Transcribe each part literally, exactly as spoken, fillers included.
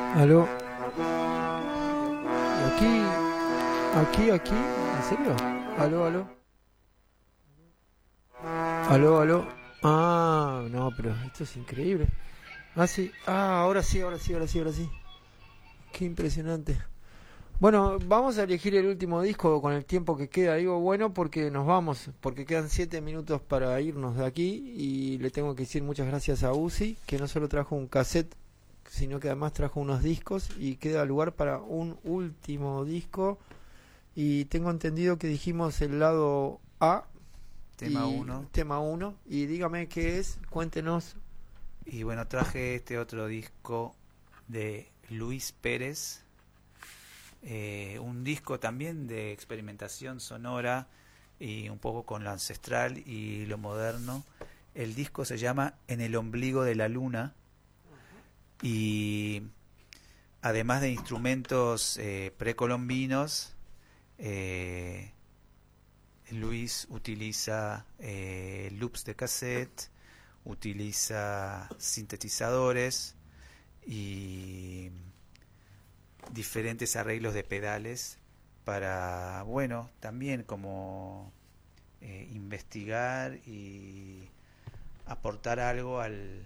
Aló. ¿Y aquí? ¿Aquí, aquí? ¿En serio? Aló, aló. Aló, aló. Ah, no, pero esto es increíble. Ah, sí. Ah, ahora sí, ahora sí, ahora sí, ahora sí. Qué impresionante. Bueno, vamos a elegir el último disco con el tiempo que queda. Digo, bueno, porque nos vamos, porque quedan siete minutos para irnos de aquí y le tengo que decir muchas gracias a Uzi, que no solo trajo un cassette, sino que además trajo unos discos y queda lugar para un último disco. Y tengo entendido que dijimos el lado A, Tema uno. Tema uno. Y dígame qué es, cuéntenos. Y bueno, traje este otro disco de Luis Pérez. Eh, un disco también de experimentación sonora y un poco con lo ancestral y lo moderno. El disco se llama En el ombligo de la luna y además de instrumentos eh, precolombinos, eh, Luis utiliza eh, loops de cassette, utiliza sintetizadores y diferentes arreglos de pedales para, bueno, también como eh, investigar y aportar algo al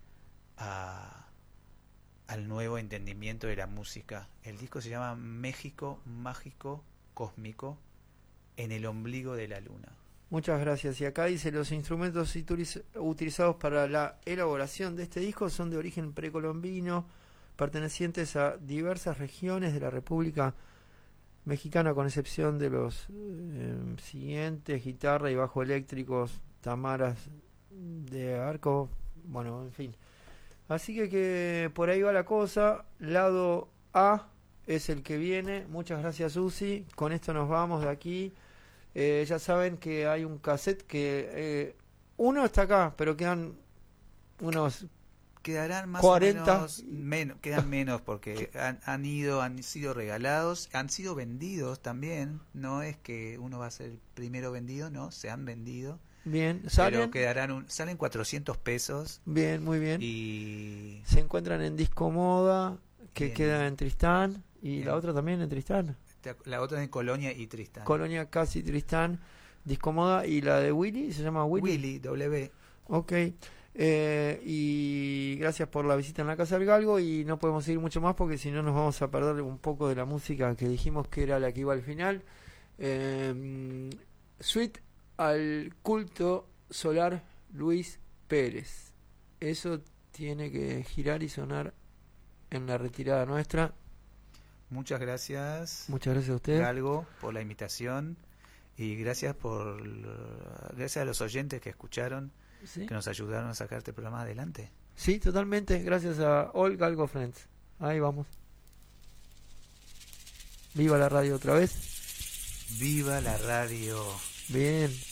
a, al nuevo entendimiento de la música. El disco se llama México Mágico Cósmico en el ombligo de la luna. Muchas gracias. Y acá dice, los instrumentos utilizados para la elaboración de este disco son de origen precolombino, pertenecientes a diversas regiones de la República Mexicana, con excepción de los eh, siguientes: guitarra y bajo eléctricos, tamaras de arco, bueno, en fin. Así que, que por ahí va la cosa. Lado A es el que viene. Muchas gracias, Uzi. Con esto nos vamos de aquí. Eh, ya saben que hay un cassette que eh, uno está acá, pero quedan unos quedarán más cuarenta. O menos, menos quedan menos porque han, han ido han sido regalados, han sido vendidos también. No es que uno va a ser el primero vendido, no, se han vendido. Bien, salen, pero quedarán un, salen cuatrocientos pesos. Bien, muy bien. Y se encuentran en Disco Moda, que bien, queda en Tristán, y bien. La otra también en Tristán. La otra en Colonia y Tristán. Colonia casi Tristán, Disco Moda. Y la de Willy se llama Willy. Willy, W. Ok. Eh, y gracias por la visita en la Casa del Galgo. Y no podemos seguir mucho más porque si no nos vamos a perder un poco de la música que dijimos que era la que iba al final. Eh, Suite al culto solar Luis Pérez. Eso tiene que girar y sonar en la retirada nuestra. Muchas gracias. Muchas gracias a usted, Galgo, por la invitación y gracias por gracias a los oyentes que escucharon, ¿sí? Que nos ayudaron a sacar este programa adelante. Sí, totalmente. Gracias a All Galgo Friends. Ahí vamos. Viva la radio otra vez. Viva la radio. Bien.